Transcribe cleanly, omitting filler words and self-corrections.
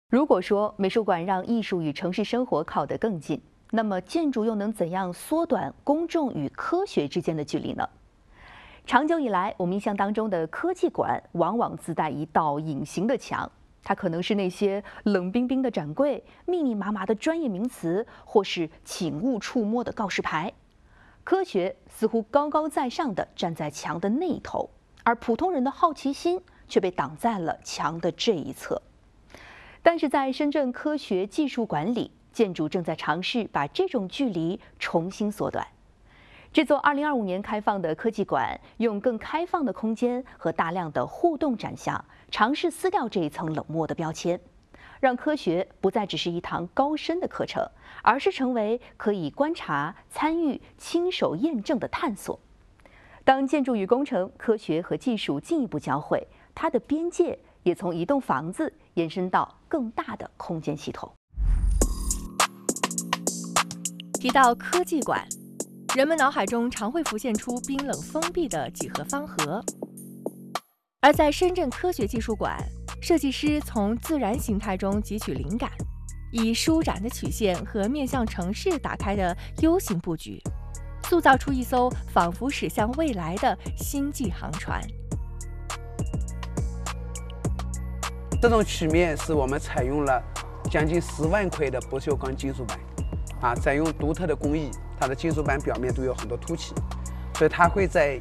如果说美术馆让艺术与城市生活靠得更近，那么建筑又能怎样缩短公众与科学之间的距离呢？长久以来，我们印象当中的科技馆往往自带一道隐形的墙，它可能是那些冷冰冰的展柜、密密麻麻的专业名词，或是请勿触摸的告示牌。科学似乎高高在上地站在墙的那一头，而普通人的好奇心却被挡在了墙的这一侧。但是在深圳科学技术馆里，建筑正在尝试把这种距离重新缩短。这座2025年开放的科技馆，用更开放的空间和大量的互动展项，尝试撕掉这一层冷漠的标签，让科学不再只是一堂高深的课程，而是成为可以观察、参与、亲手验证的探索。当建筑与工程、科学和技术进一步交汇，它的边界也从一栋房子延伸到更大的空间系统。 提到科技馆，人们脑海中常会浮现出冰冷封闭的几何方盒，而在深圳科学技术馆，设计师从自然形态中汲取灵感，以舒展的曲线和面向城市打开的 U 型布局，塑造出一艘仿佛驶向未来的星际航船。 这种曲面是我们采用了将近10万块的不锈钢金属板，采用独特的工艺，它的金属板表面都有很多凸起，所以它会在